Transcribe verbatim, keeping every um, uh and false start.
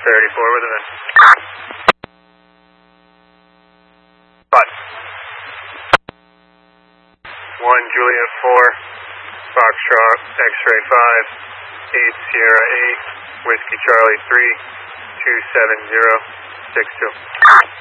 thirty-four with a vent. Five. one Juliet four, Foxtrot X-ray five, eight Sierra eight, Whiskey Charlie three, two seven zero, six two.